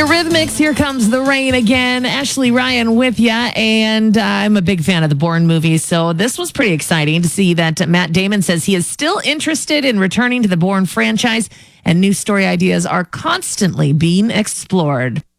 Eurythmics, Here Comes the Rain again. Ashley Ryan with you, and I'm a big fan of the Bourne movies, so this was pretty exciting to see that Matt Damon says he is still interested in returning to the Bourne franchise, and new story ideas are constantly being explored.